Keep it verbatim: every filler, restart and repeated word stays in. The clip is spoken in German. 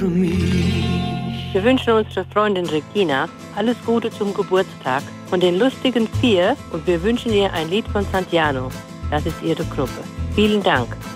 Wir wünschen unserer Freundin Regina alles Gute zum Geburtstag von den lustigen Vier und wir wünschen ihr ein Lied von Santiano. Das ist ihre Gruppe. Vielen Dank.